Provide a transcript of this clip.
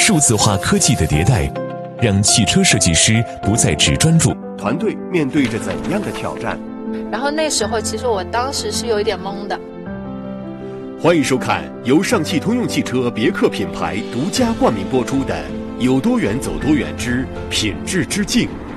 数字化科技的迭代，让汽车设计师不再只专注。 团队面对着怎样的挑战？ 然后那时候其实我当时是有一点懵的。 欢迎收看由上汽通用汽车别克品牌独家冠名播出的《有多远走多远之品质之境》。